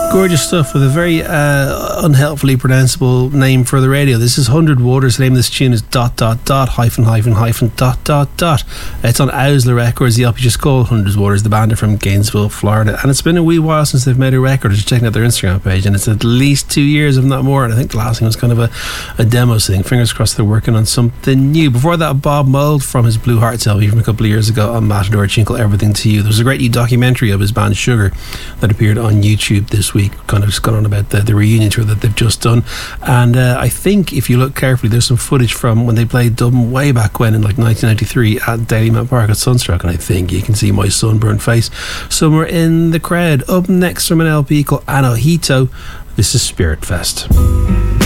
Gorgeous stuff with a very unhelpfully pronounceable name for the radio. This is 100 Waters. The name of this tune is ... hyphen. It's on Owsler Records. The LP just called 100 Waters. The band are from Gainesville, Florida, and it's been a wee while since they've made a record. I was just checking out their Instagram page, and it's at least 2 years, if not more. And I think the last thing was kind of a demo thing. Fingers crossed they're working on something new. Before that, Bob Mould from his Blue Hearts LP from a couple of years ago on Matador, Chinkle Everything to You. There was a great new documentary of his band Sugar that appeared on YouTube this week. Kind of just gone on about the reunion tour that they've just done, and I think if you look carefully, there's some footage from when they played Dublin way back when in like 1993 at Dalymount Park at Sunstroke, and I think you can see my sunburned face somewhere in the crowd. Up next from an LP called Anohito, this is Spirit Fest.